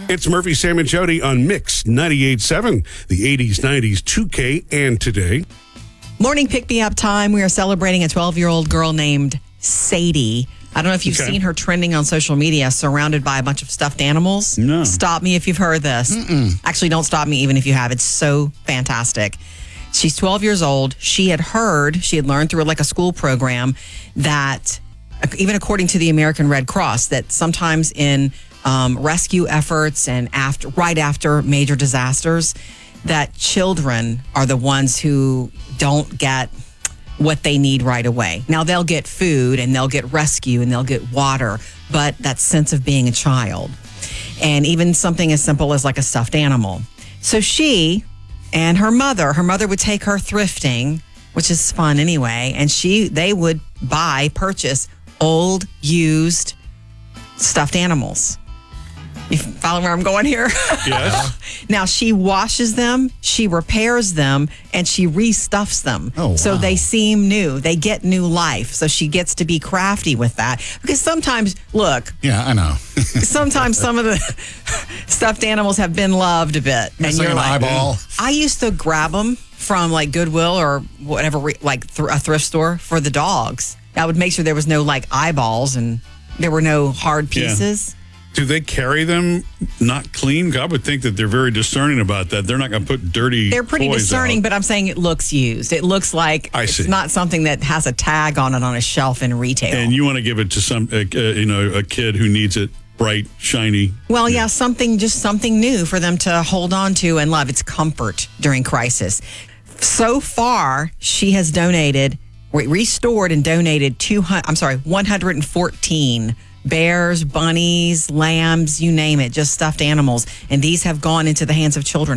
It's Murphy, Sam, and Jody on Mix 98.7, the 80s, 90s, 2K, and today. Morning pick-me-up time. We are celebrating a 12-year-old girl named Sadie. I don't know if you've seen her trending on social media, surrounded by a bunch of stuffed animals. No. Stop me if you've heard this. Actually, don't stop me even if you have. It's so fantastic. She's 12 years old. She had learned through like a school program that, even according to the American Red Cross, that sometimes in rescue efforts and right after major disasters, that children are the ones who don't get what they need right away. Now, they'll get food and they'll get rescue and they'll get water, but that sense of being a child. And even something as simple as like a stuffed animal. So she and her mother would take her thrifting, which is fun anyway, and they would purchase old, used stuffed animals. You follow where I'm going here? Yes. Now, she washes them, she repairs them, and she restuffs them. Oh, wow. So they seem new. They get new life. So she gets to be crafty with that. Because sometimes, look. Yeah, I know. Sometimes some of the stuffed animals have been loved a bit. And you're like, eyeball. I used to grab them from like Goodwill or whatever, like a thrift store for the dogs. I would make sure there was no like eyeballs and there were no hard pieces. Do they carry them not clean? I would think that they're very discerning about that. They're not going to put dirty They're pretty toys discerning, out. but I'm saying it looks used. It looks like it's not something that has a tag on it on a shelf in retail. And you want to give it to some, a kid who needs it bright, shiny. Well, yeah, something new for them to hold on to and love. It's comfort during crisis. So far, she has restored and donated 114 bears, bunnies, lambs, you name it, just stuffed animals. And these have gone into the hands of children.